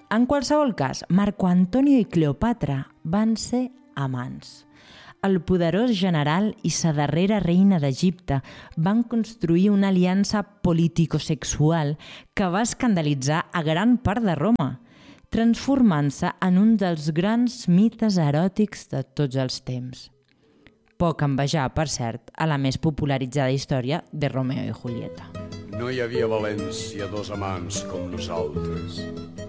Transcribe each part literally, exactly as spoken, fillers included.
En qualsevol cas, Marco Antonio i Cleopatra van ser amants. El poderós general i sa darrera reina d'Egipte van construir una aliança politicosexual que va escandalitzar a gran part de Roma, transformant-se en un dels grans mites eròtics de tots els temps. Poc envejar, per cert, a la més popularitzada història de Romeo i Julieta. No hi havia a València dos amants com nosaltres.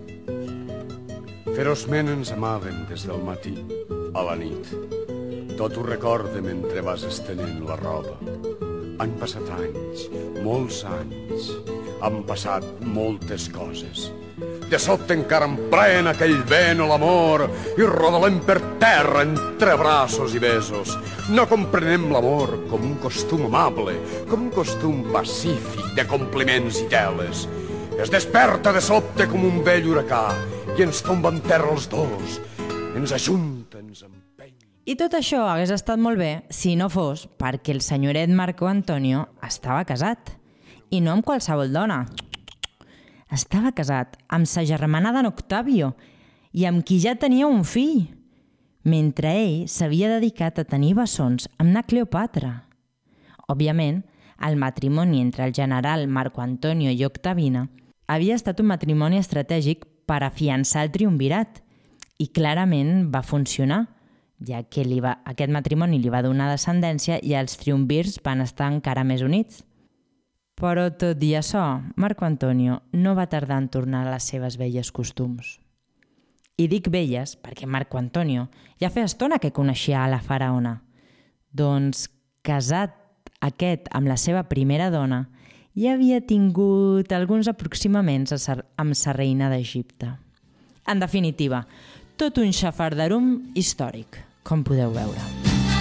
Feroçment ens amàvem des del matí a la nit. Tot ho recorde mentre vas estenent la roba. Han passat anys, molts anys. Han passat moltes coses. De sobte encara em pren aquell vent o l'amor i rodolem per terra entre braços i besos. No comprenem l'amor com un costum amable, com un costum pacífic de compliments i teles. Es desperta de sobte com un vell huracà i ens tomba en terra els dos, ens ajunta, ens empeny. I tot això hagués estat molt bé si no fos perquè el senyoret Marco Antonio estava casat. I no amb qualsevol dona. Estava casat amb sa germana d'en Octavio i amb qui ja tenia un fill, mentre ell s'havia dedicat a tenir bessons amb na Cleopatra. Òbviament, el matrimoni entre el general Marco Antonio i Octavina havia estat un matrimoni estratègic per afiançar el triumvirat i clarament va funcionar, ja que li va, aquest matrimoni li va donar descendència i els triumvirs van estar encara més units. Però tot i això, Marco Antonio no va tardar en tornar a les seves velles costums. I dic velles perquè Marco Antonio ja feia estona que coneixia a la faraona. Doncs, casat aquest amb la seva primera dona, ja havia tingut alguns aproximaments amb sa reina d'Egipte. En definitiva, tot un xafarderum històric, com podeu veure.